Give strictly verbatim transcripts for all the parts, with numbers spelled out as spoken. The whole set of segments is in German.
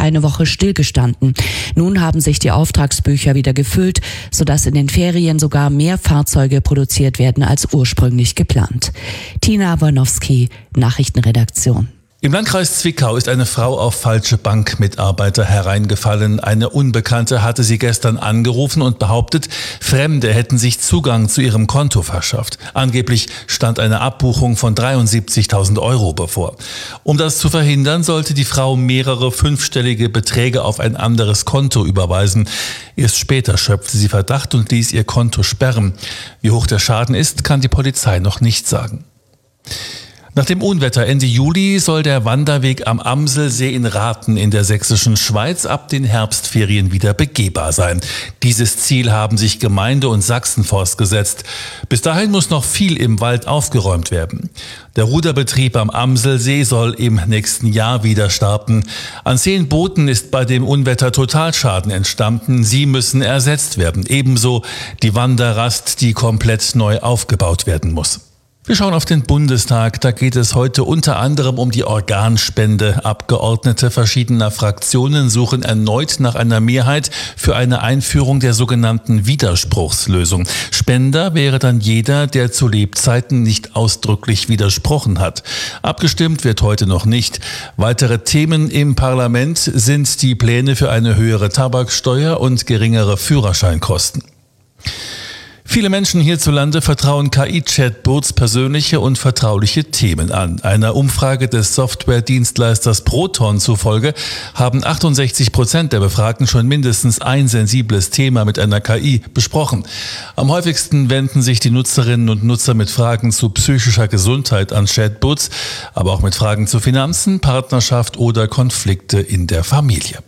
eine Woche stillgestanden. Nun haben sich die Auftragsbücher wieder gefüllt, sodass in den Ferien sogar mehr Fahrzeuge produziert werden als ursprünglich geplant. Tina Warnowski, Nachrichtenredaktion. Im Landkreis Zwickau ist eine Frau auf falsche Bankmitarbeiter hereingefallen. Eine Unbekannte hatte sie gestern angerufen und behauptet, Fremde hätten sich Zugang zu ihrem Konto verschafft. Angeblich stand eine Abbuchung von dreiundsiebzigtausend Euro bevor. Um das zu verhindern, sollte die Frau mehrere fünfstellige Beträge auf ein anderes Konto überweisen. Erst später schöpfte sie Verdacht und ließ ihr Konto sperren. Wie hoch der Schaden ist, kann die Polizei noch nicht sagen. Nach dem Unwetter Ende Juli soll der Wanderweg am Amselsee in Rathen in der sächsischen Schweiz ab den Herbstferien wieder begehbar sein. Dieses Ziel haben sich Gemeinde und Sachsenforst gesetzt. Bis dahin muss noch viel im Wald aufgeräumt werden. Der Ruderbetrieb am Amselsee soll im nächsten Jahr wieder starten. An zehn Booten ist bei dem Unwetter Totalschaden entstanden. Sie müssen ersetzt werden. Ebenso die Wanderrast, die komplett neu aufgebaut werden muss. Wir schauen auf den Bundestag. Da geht es heute unter anderem um die Organspende. Abgeordnete verschiedener Fraktionen suchen erneut nach einer Mehrheit für eine Einführung der sogenannten Widerspruchslösung. Spender wäre dann jeder, der zu Lebzeiten nicht ausdrücklich widersprochen hat. Abgestimmt wird heute noch nicht. Weitere Themen im Parlament sind die Pläne für eine höhere Tabaksteuer und geringere Führerscheinkosten. Viele Menschen hierzulande vertrauen K I-Chatbots persönliche und vertrauliche Themen an. Einer Umfrage des Softwaredienstleisters Proton zufolge haben achtundsechzig Prozent der Befragten schon mindestens ein sensibles Thema mit einer K I besprochen. Am häufigsten wenden sich die Nutzerinnen und Nutzer mit Fragen zu psychischer Gesundheit an Chatbots, aber auch mit Fragen zu Finanzen, Partnerschaft oder Konflikte in der Familie.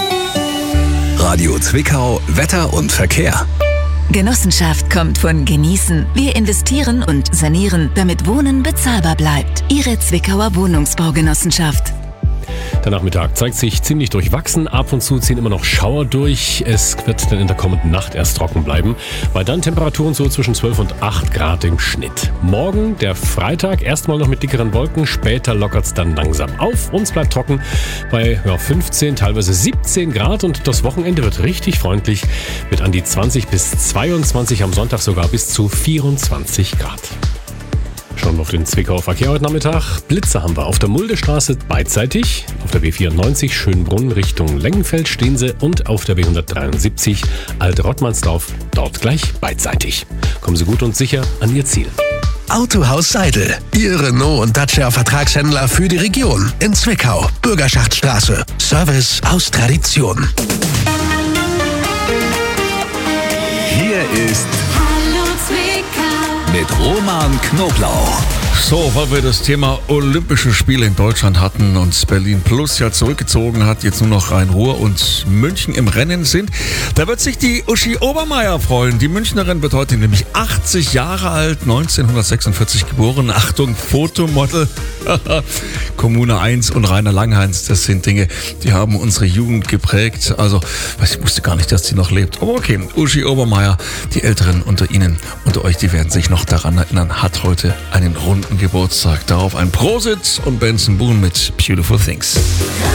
Radio Zwickau, Wetter und Verkehr. Genossenschaft kommt von Genießen. Wir investieren und sanieren, damit Wohnen bezahlbar bleibt. Ihre Zwickauer Wohnungsbaugenossenschaft. Der Nachmittag zeigt sich ziemlich durchwachsen. Ab und zu ziehen immer noch Schauer durch. Es wird dann in der kommenden Nacht erst trocken bleiben, weil dann Temperaturen so zwischen zwölf und acht Grad im Schnitt. Morgen, der Freitag, erstmal noch mit dickeren Wolken. Später lockert es dann langsam auf. Uns bleibt trocken bei ja, fünfzehn, teilweise siebzehn Grad. Und das Wochenende wird richtig freundlich mit an die zwanzig bis zweiundzwanzig, am Sonntag sogar bis zu vierundzwanzig Grad. Schauen wir auf den Zwickauer Verkehr heute Nachmittag. Blitze haben wir auf der Muldestraße beidseitig. Auf der B vierundneunzig Schönbrunn Richtung Lengenfeld stehen sie. Und auf der B hundertdreiundsiebzig Alt-Rottmannsdorf dort gleich beidseitig. Kommen Sie gut und sicher an Ihr Ziel. Autohaus Seidel, Ihr Renault und Dacia Vertragshändler für die Region. In Zwickau, Bürgerschaftsstraße. Service aus Tradition. Hier ist mit Roman Knoblauch. So, weil wir das Thema Olympische Spiele in Deutschland hatten und Berlin Plus ja zurückgezogen hat, jetzt nur noch Rhein-Ruhr und München im Rennen sind, da wird sich die Uschi Obermeier freuen. Die Münchnerin wird heute nämlich achtzig Jahre alt, neunzehnhundertsechsundvierzig geboren. Achtung, Fotomodel. Kommune eins und Rainer Langhans, das sind Dinge, die haben unsere Jugend geprägt. Also, ich wusste gar nicht, dass die noch lebt. Aber okay, Uschi Obermeier, die Älteren unter Ihnen, unter euch, die werden sich noch daran erinnern, hat heute einen runden Geburtstag. Darauf ein Prosit und Benson Boone mit Beautiful Things.